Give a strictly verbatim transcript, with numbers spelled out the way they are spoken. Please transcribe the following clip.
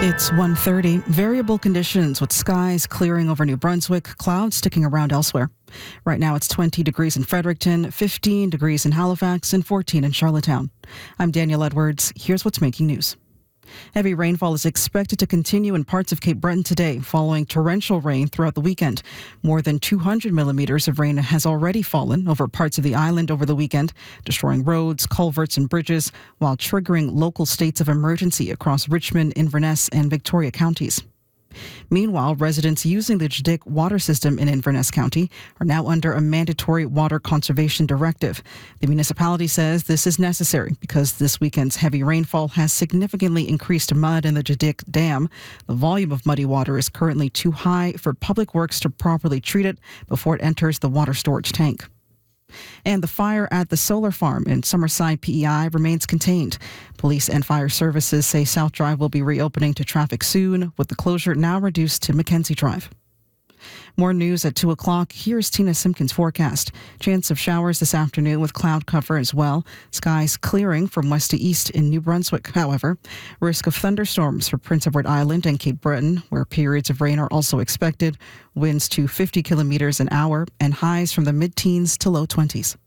It's one thirty. Variable conditions with skies clearing over New Brunswick, clouds sticking around elsewhere. Right now it's twenty degrees in Fredericton, fifteen degrees in Halifax, and fourteen in Charlottetown. I'm Danielle Edwards. Here's what's making news. Heavy rainfall is expected to continue in parts of Cape Breton today, following torrential rain throughout the weekend. More than two hundred millimeters of rain has already fallen over parts of the island over the weekend, destroying roads, culverts, and bridges, while triggering local states of emergency across Richmond, Inverness, and Victoria counties. Meanwhile, residents using the Jedic water system in Inverness County are now under a mandatory water conservation directive. The municipality says this is necessary because this weekend's heavy rainfall has significantly increased mud in the Jedic Dam. The volume of muddy water is currently too high for Public Works to properly treat it before it enters the water storage tank. And the fire at the solar farm in Summerside P E I remains contained. Police and fire services say South Drive will be reopening to traffic soon, with the closure now reduced to Mackenzie Drive. More news at two o'clock. Here's Tina Simpkins' forecast. Chance of showers this afternoon with cloud cover as well. Skies clearing from west to east in New Brunswick, however. Risk of thunderstorms for Prince Edward Island and Cape Breton, where periods of rain are also expected. Winds to fifty kilometers an hour and highs from the mid-teens to low twenties.